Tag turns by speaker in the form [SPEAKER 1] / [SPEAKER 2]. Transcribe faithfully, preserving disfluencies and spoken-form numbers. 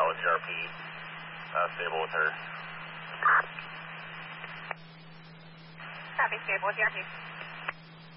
[SPEAKER 1] solid G R P, uh, stable with her.
[SPEAKER 2] Copy, stable with G R P.